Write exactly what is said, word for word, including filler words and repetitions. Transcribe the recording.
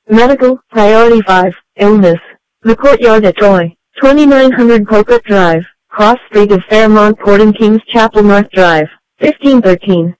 Medical, Priority five, Illness. The Courtyard at Troy, twenty-nine hundred Pocock Drive, Cross Street of Fairmont Court and King's Chapel North Drive, fifteen thirteen.